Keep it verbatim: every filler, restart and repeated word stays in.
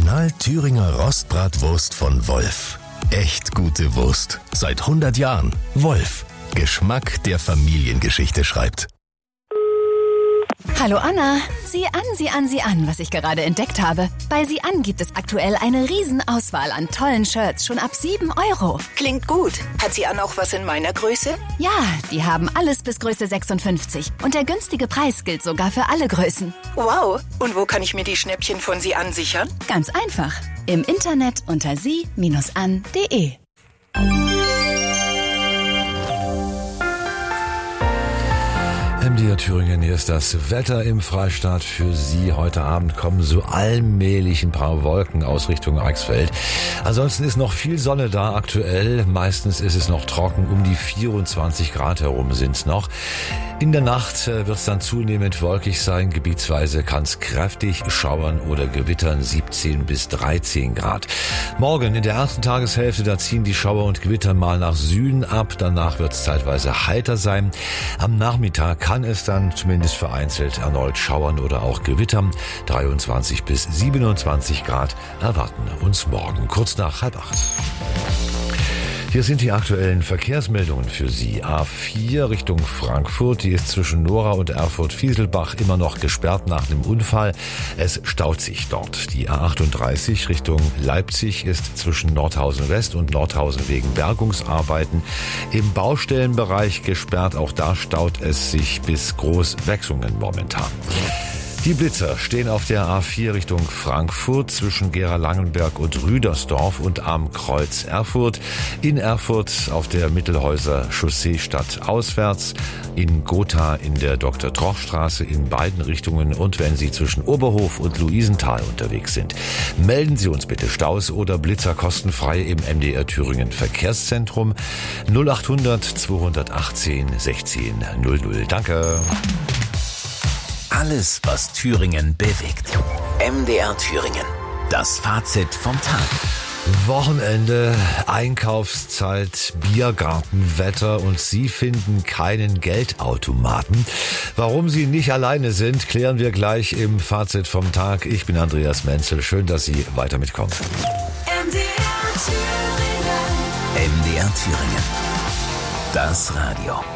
Original Thüringer Rostbratwurst von Wolf. Echt gute Wurst. Seit hundert Jahren. Wolf. Geschmack, der Familiengeschichte schreibt. Hallo Anna, sieh an, sieh an, sieh an, was ich gerade entdeckt habe. Bei Sieh an gibt es aktuell eine Riesenauswahl an tollen Shirts, schon ab sieben Euro. Klingt gut. Hat Sieh an auch was in meiner Größe? Ja, die haben alles bis Größe sechsundfünfzig. Und der günstige Preis gilt sogar für alle Größen. Wow. Und wo kann ich mir die Schnäppchen von Sieh an sichern? Ganz einfach. Im Internet unter sie Bindestrich an punkt de. M D R Thüringen, hier ist das Wetter im Freistaat für Sie. Heute Abend kommen so allmählich ein paar Wolken aus Richtung Eichsfeld. Ansonsten ist noch viel Sonne da aktuell. Meistens ist es noch trocken, um die vierundzwanzig Grad herum sind es noch. In der Nacht wird es dann zunehmend wolkig sein. Gebietsweise kann es kräftig schauern oder gewittern, siebzehn bis dreizehn Grad. Morgen in der ersten Tageshälfte, da ziehen die Schauer und Gewitter mal nach Süden ab. Danach wird es zeitweise heiter sein. Am Nachmittag kann es dann zumindest vereinzelt erneut schauern oder auch gewittern. dreiundzwanzig bis siebenundzwanzig Grad erwarten uns morgen, kurz nach halb acht. Hier sind die aktuellen Verkehrsmeldungen für Sie. A vier Richtung Frankfurt, die ist zwischen Nora und Erfurt-Fieselbach immer noch gesperrt nach einem Unfall. Es staut sich dort. Die A achtunddreißig Richtung Leipzig ist zwischen Nordhausen West und Nordhausen wegen Bergungsarbeiten im Baustellenbereich gesperrt. Auch da staut es sich bis Großwechsungen momentan. Die Blitzer stehen auf der A vier Richtung Frankfurt zwischen Gera-Langenberg und Rüdersdorf und am Kreuz Erfurt. In Erfurt auf der Mittelhäuser Chaussee stadtauswärts, in Gotha in der Doktor-Troch-Straße in beiden Richtungen und wenn Sie zwischen Oberhof und Luisenthal unterwegs sind. Melden Sie uns bitte Staus oder Blitzer kostenfrei im M D R Thüringen Verkehrszentrum null achthundert zweihundertachtzehn sechzehn null null. Danke. Alles, was Thüringen bewegt. M D R Thüringen. Das Fazit vom Tag. Wochenende, Einkaufszeit, Biergartenwetter und Sie finden keinen Geldautomaten. Warum Sie nicht alleine sind, klären wir gleich im Fazit vom Tag. Ich bin Andreas Menzel. Schön, dass Sie weiter mitkommen. M D R Thüringen. M D R Thüringen. Das Radio.